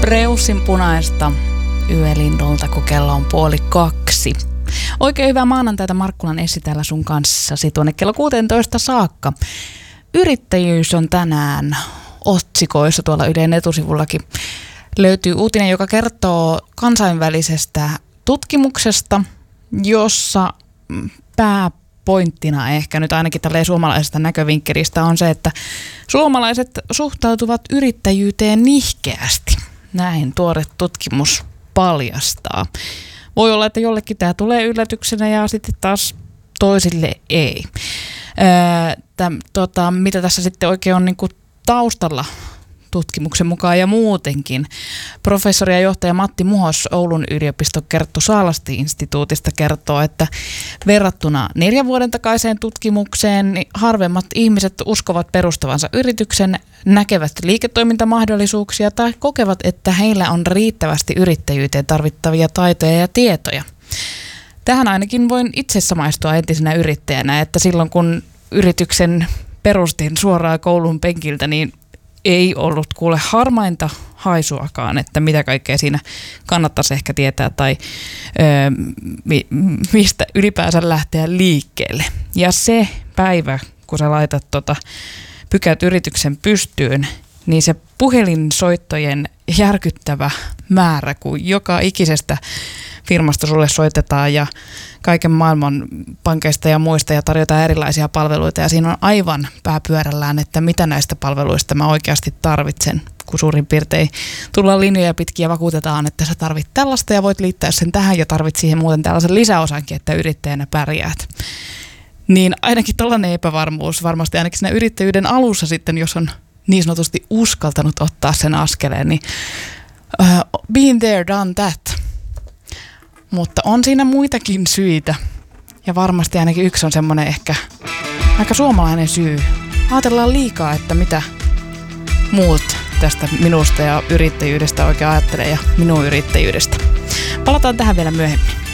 Reussin punaista yölindolta, kun kello on 1:30. Oikein hyvää maanantaita, Markkulan Essi täällä sun kanssasi tuonne kello 16 saakka. Yrittäjyys on tänään otsikoissa tuolla Ylen etusivullakin. Löytyy uutinen, joka kertoo kansainvälisestä tutkimuksesta, jossa pääpointtina ehkä nyt ainakin tälleen suomalaisesta näkövinkkelistä on se, että suomalaiset suhtautuvat yrittäjyyteen nihkeästi. Näin tuore tutkimus paljastaa. Voi olla, että jollekin tämä tulee yllätyksenä ja sitten taas toisille ei. Mitä tässä sitten oikein on niin kuin taustalla tutkimuksen mukaan ja muutenkin. Professori ja johtaja Matti Muhos Oulun yliopiston Kerttu Saalasti-instituutista kertoo, että verrattuna 4 vuoden takaiseen tutkimukseen niin harvemmat ihmiset uskovat perustavansa yrityksen, näkevät liiketoimintamahdollisuuksia tai kokevat, että heillä on riittävästi yrittäjyyteen tarvittavia taitoja ja tietoja. Tähän ainakin voin itse samaistua entisenä yrittäjänä, että silloin kun yrityksen perustin suoraan koulun penkiltä, niin ei ollut kuule harmainta haisuakaan, että mitä kaikkea siinä kannattaisi ehkä tietää tai mistä ylipäänsä lähteä liikkeelle. Ja se päivä, kun sä laitat pykät yrityksen pystyyn, niin se puhelinsoittojen järkyttävä määrä, kun joka ikisestä firmasta sulle soitetaan ja kaiken maailman pankeista ja muista ja tarjotaan erilaisia palveluita ja siinä on aivan pääpyörällään, että mitä näistä palveluista mä oikeasti tarvitsen, kun suurin piirtein tullaan linjoja pitkin ja vakuutetaan, että sä tarvit tällaista ja voit liittää sen tähän ja tarvit siihen muuten tällaisen lisäosankin, että yrittäjänä pärjäät. Niin ainakin tällainen epävarmuus varmasti ainakin siinä yrittäjyyden alussa sitten, jos on niin sanotusti uskaltanut ottaa sen askeleen, niin been there, done that. Mutta on siinä muitakin syitä. Ja varmasti ainakin yksi on semmoinen ehkä aika suomalainen syy. Ajatellaan liikaa, että mitä muut tästä minusta ja yrittäjyydestä oikein ajattelee ja minun yrittäjyydestä. Palataan tähän vielä myöhemmin.